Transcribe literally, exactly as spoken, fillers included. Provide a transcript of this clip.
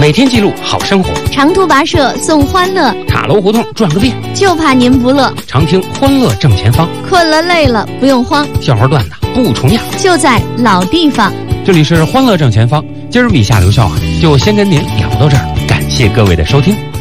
每天记录好生活， 长途跋涉送欢乐， 塔楼胡同转个遍， 就怕您不乐。 常听欢乐正前方， 困了累了不用慌， 笑话段子不重样， 就在老地方。 这里是欢乐正前方，今儿以下留校啊，就先跟您聊到这儿，感谢各位的收听。